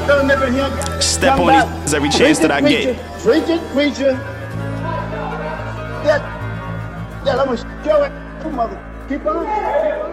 Step on these every chance that I get. Preacher. Yeah, I'm gonna show it. Mother, keep on.